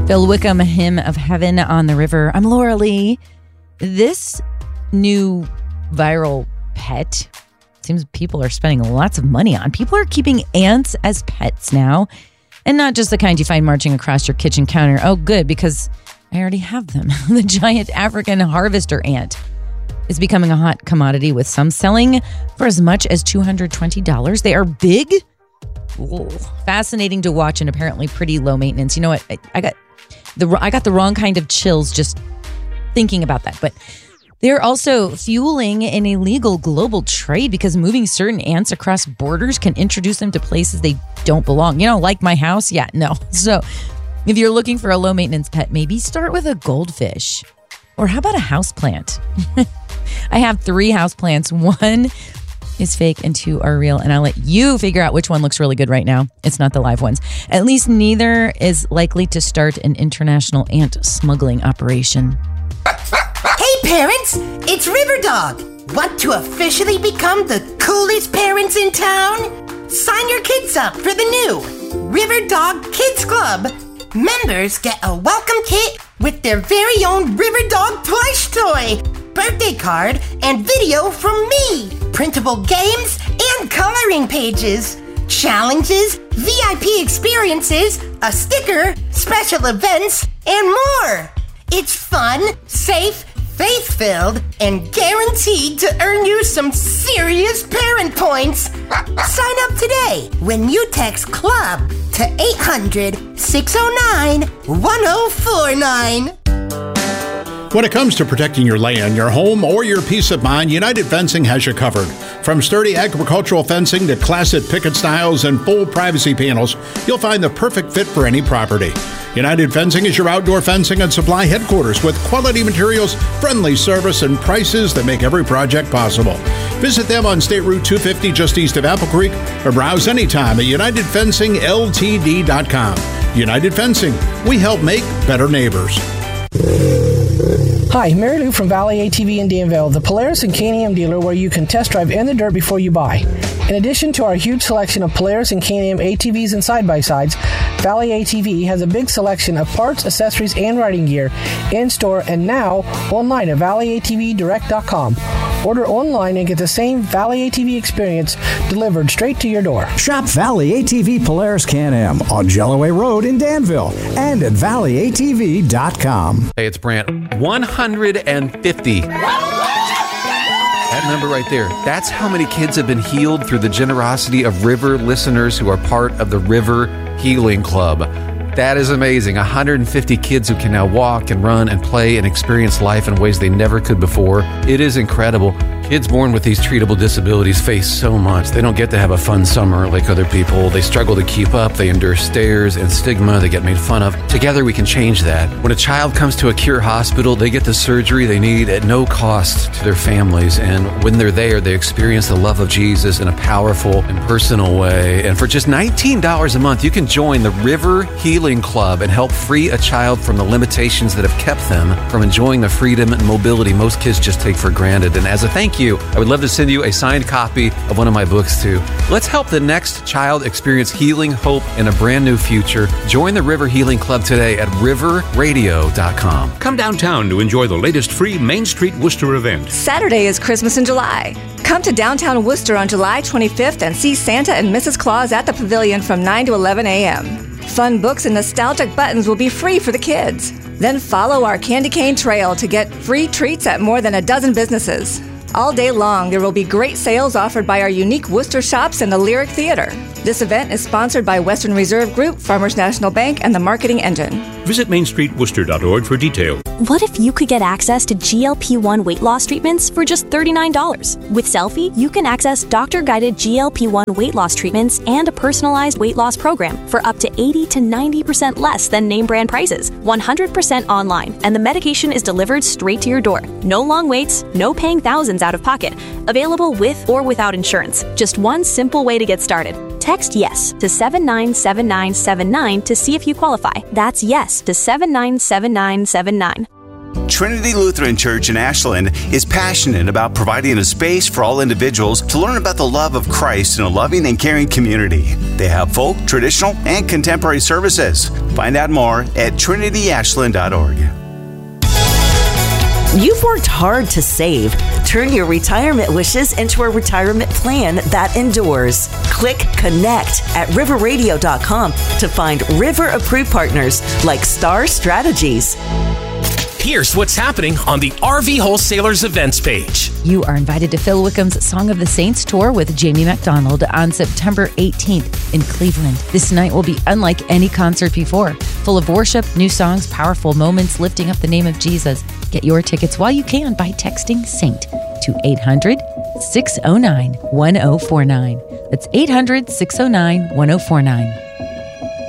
Phil Wickham, Hymn of Heaven on the River. I'm Laura Lee. This new viral pet seems people are spending lots of money on. People are keeping ants as pets now, and not just the kind you find marching across your kitchen counter. Oh, good, because I already have them. The giant African harvester ant is becoming a hot commodity, with some selling for as much as $220. They are big, fascinating to watch, and apparently pretty low maintenance. You know what? I got the wrong kind of chills just thinking about that. But they're also fueling an illegal global trade, because moving certain ants across borders can introduce them to places they don't belong. You know, like my house? Yeah, no. So if you're looking for a low maintenance pet, maybe start with a goldfish. Or how about a houseplant? I have 3 houseplants. 1 is fake and 2 are real, and I'll let you figure out which one looks really good right now. It's not the live ones. At least neither is likely to start an international ant smuggling operation. Hey parents, it's River Dog. Want to officially become the coolest parents in town? Sign your kids up for the new River Dog Kids Club. Members get a welcome kit with their very own River Dog plush toy, birthday card, and video from me, printable games, and coloring pages, challenges, VIP experiences, a sticker, special events, and more. It's fun, safe, faith-filled, and guaranteed to earn you some serious parent points. Sign up today when you text CLUB to 800-609-1049. When it comes to protecting your land, your home, or your peace of mind, United Fencing has you covered. From sturdy agricultural fencing to classic picket styles and full privacy panels, you'll find the perfect fit for any property. United Fencing is your outdoor fencing and supply headquarters with quality materials, friendly service, and prices that make every project possible. Visit them on State Route 250 just east of Apple Creek, or browse anytime at UnitedFencingLTD.com. United Fencing, we help make better neighbors. Hi, Mary Lou from Valley ATV in Danville, the Polaris and K&M dealer where you can test drive in the dirt before you buy. In addition to our huge selection of Polaris and K&M ATVs and side-by-sides, Valley ATV has a big selection of parts, accessories, and riding gear in-store and now online at valleyATVdirect.com. Order online and get the same Valley ATV experience delivered straight to your door. Shop Valley ATV Polaris Can-Am on Jelloway Road in Danville and at valleyatv.com. Hey, it's Brant. 150. That number right there, that's how many kids have been healed through the generosity of River listeners who are part of the River Healing Club. That is amazing. 150 kids who can now walk and run and play and experience life in ways they never could before. It is incredible. Kids born with these treatable disabilities face so much. They don't get to have a fun summer like other people. They struggle to keep up. They endure stares and stigma. They get made fun of. Together we can change that. When a child comes to a Cure hospital, they get the surgery they need at no cost to their families. And when they're there, they experience the love of Jesus in a powerful and personal way. And for just $19 a month, you can join the River Healing Club and help free a child from the limitations that have kept them from enjoying the freedom and mobility most kids just take for granted. And as a thank you, I would love to send you a signed copy of one of my books too. Let's help the next child experience healing, hope, and a brand new future. Join the River Healing Club today at riverradio.com. Come downtown to enjoy the latest free Main Street Worcester event. Saturday is Christmas in July. Come to downtown Worcester on July 25th and see Santa and Mrs. Claus at the Pavilion from 9 to 11 a.m. Fun books and nostalgic buttons will be free for the kids. Then follow our candy cane trail to get free treats at more than a dozen businesses. All day long, there will be great sales offered by our unique Worcester shops and the Lyric Theater. This event is sponsored by Western Reserve Group, Farmers National Bank, and the Marketing Engine. Visit mainstreetworcester.org for details. What if you could get access to GLP-1 weight loss treatments for just $39? With Selfie, you can access doctor-guided GLP-1 weight loss treatments and a personalized weight loss program for up to 80 to 90% less than name brand prices, 100% online, and the medication is delivered straight to your door. No long waits, no paying thousands out of pocket. Available with or without insurance. Just one simple way to get started. Text YES to 797979 to see if you qualify. That's YES to 797979. Trinity Lutheran Church in Ashland is passionate about providing a space for all individuals to learn about the love of Christ in a loving and caring community. They have folk, traditional, and contemporary services. Find out more at trinityashland.org. You've worked hard to save. Turn your retirement wishes into a retirement plan that endures. Click Connect at riverradio.com to find River-approved partners like Star Strategies. Here's what's happening on the RV Wholesalers events page. You are invited to Phil Wickham's Song of the Saints tour with Jamie McDonald on September 18th in Cleveland. This night will be unlike any concert before. Full of worship, new songs, powerful moments lifting up the name of Jesus. Get your tickets while you can by texting SAINT to 800-609-1049. That's 800-609-1049.